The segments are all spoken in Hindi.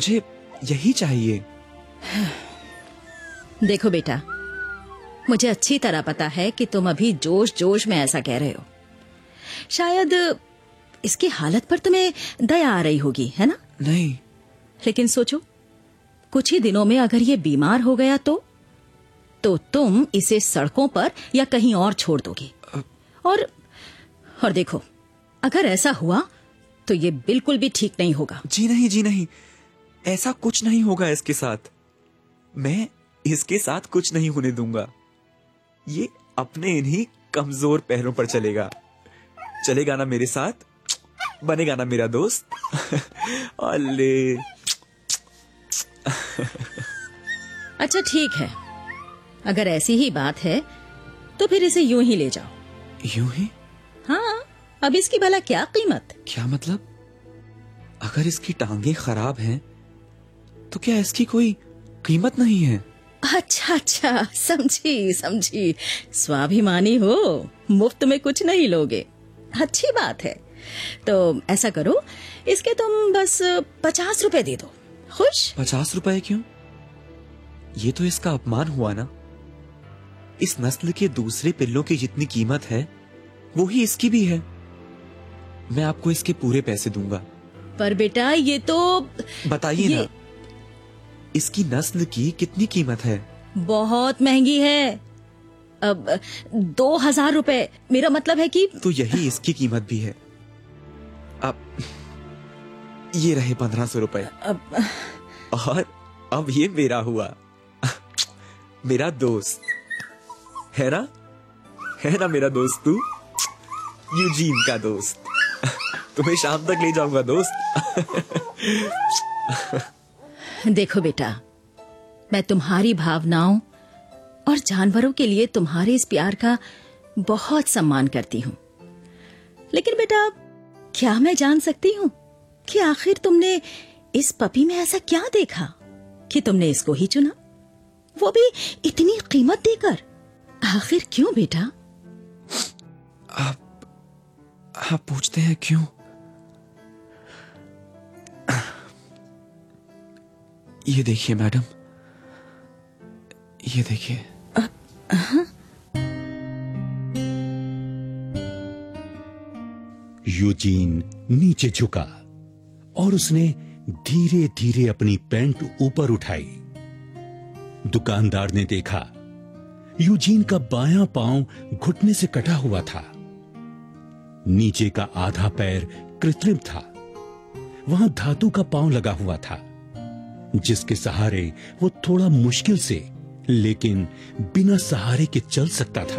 मुझे यही चाहिए। देखो बेटा, मुझे अच्छी तरह पता है कि तुम अभी जोश जोश में ऐसा कह रहे हो। शायद इसकी हालत पर तुम्हें दया आ रही होगी, है ना? नहीं। लेकिन सोचो, कुछ ही दिनों में अगर ये बीमार हो गया तो तुम इसे सड़कों पर या कहीं और छोड़ दोगी। और देखो, अगर ऐसा हुआ तो ये बिल्कुल भी ठीक नहीं होगा। जी नहीं, जी नहीं, ऐसा कुछ नहीं होगा इसके साथ। मैं इसके साथ कुछ नहीं होने दूंगा। ये अपने इन्हीं कमजोर पैरों पर चलेगा ना मेरे साथ, बनेगा ना मेरा दोस्त। अले। अच्छा ठीक है, अगर ऐसी ही बात है तो फिर इसे यूं ही ले जाओ। यूं ही? हाँ, अब इसकी भला क्या कीमत? क्या मतलब? अगर इसकी टांगे खराब हैं तो क्या इसकी कोई कीमत नहीं है? अच्छा, समझी। स्वाभिमानी हो, मुफ्त में कुछ नहीं लोगे। अच्छी बात है। तो ऐसा करो, इसके तुम बस 50 रुपए दे दो। खुश? 50 रुपए क्यों? ये तो इसका अपमान हुआ ना। इस नस्ल के दूसरे पिल्लों की जितनी कीमत है वो ही इसकी भी है। मैं आपको इसके पूरे पैसे दूंगा। पर बेटा, ये तो बताइए ना, इसकी नस्ल की कितनी कीमत है? बहुत महंगी है। अब 2000 रुपए, मेरा मतलब है कि तो यही इसकी कीमत भी है। अब ये रहे 1500 रुपए। और अब ये मेरा हुआ, मेरा दोस्त है ना मेरा दोस्त तू, यूजीन का दोस्त। तुम्हें शाम तक ले जाऊंगा दोस्त। देखो बेटा, मैं तुम्हारी भावनाओं और जानवरों के लिए तुम्हारे इस प्यार का बहुत सम्मान करती हूँ। लेकिन बेटा, क्या मैं जान सकती हूँ कि आखिर तुमने इस पपी में ऐसा क्या देखा कि तुमने इसको ही चुना, वो भी इतनी कीमत देकर? आखिर क्यों बेटा? आप पूछते हैं क्यों? ये देखिए मैडम, ये देखिए। यूजीन नीचे झुका और उसने धीरे धीरे अपनी पैंट ऊपर उठाई। दुकानदार ने देखा यूजीन का बायां पांव घुटने से कटा हुआ था। नीचे का आधा पैर कृत्रिम था। वहां धातु का पांव लगा हुआ था, जिसके सहारे वो थोड़ा मुश्किल से लेकिन बिना सहारे के चल सकता था।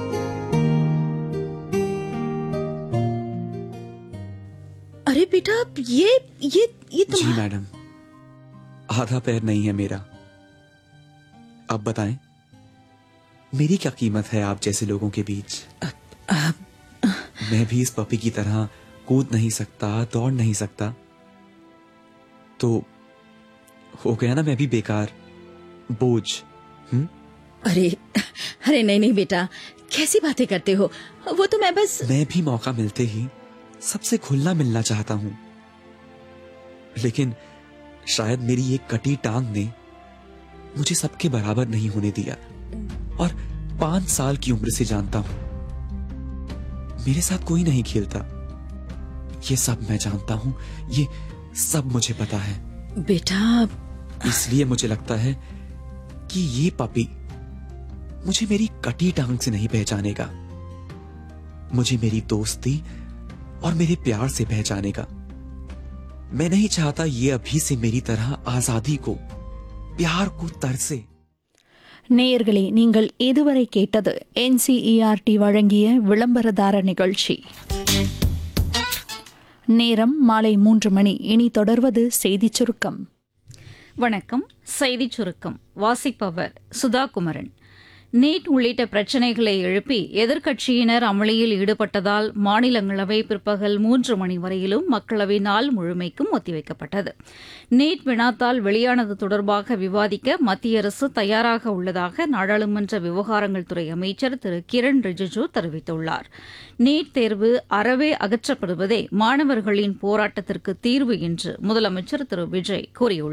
अरे बेटा, ये जी मैडम, आधा पैर नहीं है मेरा। अब बताएं, मेरी क्या कीमत है आप जैसे लोगों के बीच? मैं भी इस पपी की तरह कूद नहीं सकता, दौड़ नहीं सकता, तो हो गया ना मैं भी बेकार, बोझ। अरे नहीं बेटा, कैसी बातें करते हो? वो तो मैं भी मौका मिलते ही सबसे खुलना मिलना चाहता हूं, लेकिन शायद मेरी एक कटी टांग ने मुझे सबके बराबर नहीं होने दिया। और 5 साल की उम्र से जानता हूं, मेरे साथ कोई नहीं खेलता। ये सब मैं जानता हूं, ये सब मुझे पता है बेटा। इसलिए मुझे लगता है कि ये पपी मुझे मेरी कटी टांग से नहीं पहचानेगा, मुझे मेरी दोस्ती और मेरे प्यार से पहचानेगा। मैं नहीं चाहता ये अभी से मेरी तरह आजादी को, प्यार को तरसे। நேயர்களே, நீங்கள் இதுவரை கேட்டது NCERT வழங்கிய விளம்பரதார நிகழ்ச்சி. நேரம் மாலை 3 மணி. இனி தொடர்வது செய்திச் சுருக்கம். வணக்கம். செய்திச் சுருக்கம் வாசிப்பவர் சுதா குமரன். நீட் உள்ளிட்ட பிரச்சினைகளை எழுப்பி எதிர்க்கட்சியினர் அமளியில் ஈடுபட்டதால் மாநிலங்களவை பிற்பகல் 3 மணி வரையிலும் மக்களவை நாள் முழுமைக்கும் ஒத்திவைக்கப்பட்டது. நீட் வினாத்தால் வெளியானது தொடர்பாக விவாதிக்க மத்திய அரசு தயாராக உள்ளதாக நாடாளுமன்ற விவகாரங்கள் துறை அமைச்சர் திரு கிரண் ரிஜிஜூ தெரிவித்துள்ளார். நீட் தேர்வு அறவே அகற்றப்படுவதே மாணவர்களின் போராட்டத்திற்கு தீர்வு என்று முதலமைச்சர் திரு விஜய் கூறியுள்ளார்.